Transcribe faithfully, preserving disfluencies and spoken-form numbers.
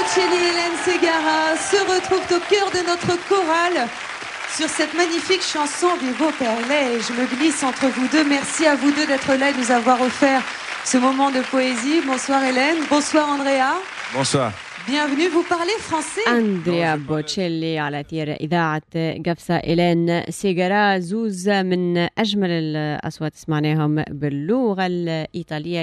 Bocelli et Hélène Ségara se retrouvent au cœur de notre chorale sur cette magnifique chanson Vivo per lei. Je me glisse entre vous deux. Merci à vous deux d'être là et de nous avoir offert ce moment de poésie. Bonsoir Hélène, bonsoir Andrea. Bonsoir. Bienvenue, vous parlez français. أندريا بوتشيلي على أثير إذاعة قفصة إلين سيجارا زوز من أجمل الأصوات سمعناهم باللغة الإيطالية.